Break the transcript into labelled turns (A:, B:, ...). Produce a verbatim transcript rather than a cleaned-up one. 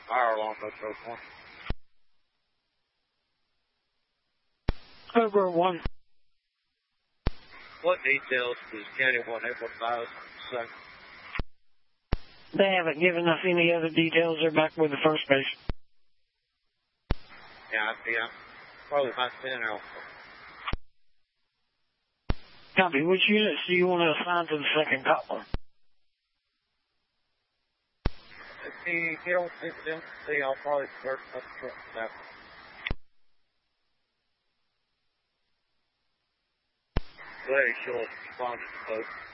A: fire alarm goes so far.
B: Cobra one.
A: What details does County one advise? So,
B: they haven't given us any other details. They're back with the first base.
A: Yeah, yeah. Probably about ten hours.
B: Copy. Which units do you want to assign to the second column?
A: If you don't think them, see, I'll probably start up the truck. Very short responded to both.